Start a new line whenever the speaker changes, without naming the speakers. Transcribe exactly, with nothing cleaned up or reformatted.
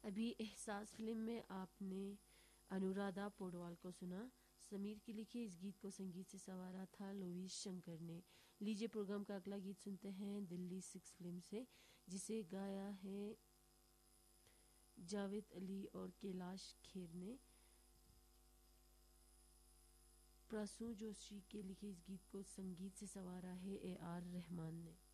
अभी एहसास फिल्म में आपने अनुराधा पौडवाल को सुना। समीर की लिखी इस गीत को संगीत से संवारा था लोहित शंकर ने। लीजिए प्रोग्राम का अगला गीत सुनते हैं दिल्ली सिक्स फिल्म से, जिसे गाया है जावेद अली और कैलाश खेर ने। प्रसू जोशी के लिखे इस गीत को संगीत से संवारा है ए आर रहमान ने।